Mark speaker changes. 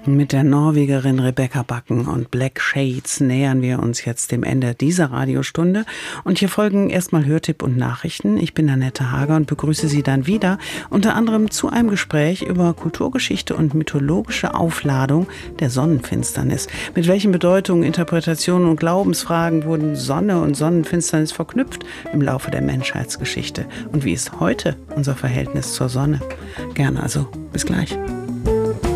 Speaker 1: Mit der Norwegerin Rebecca Bakken und Black Shades nähern wir uns jetzt dem Ende dieser Radiostunde. Und hier folgen erstmal Hörtipp und Nachrichten. Ich bin Annette Hager und begrüße Sie dann wieder, unter anderem zu einem Gespräch über Kulturgeschichte und mythologische Aufladung der Sonnenfinsternis. Mit welchen Bedeutungen, Interpretationen und Glaubensfragen wurden Sonne und Sonnenfinsternis verknüpft im Laufe der Menschheitsgeschichte? Und wie ist heute unser Verhältnis zur Sonne? Gerne also. Bis gleich.